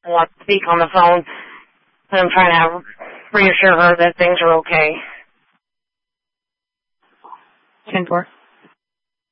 want to speak on the phone. And I'm trying to reassure her that things are okay. 10-4.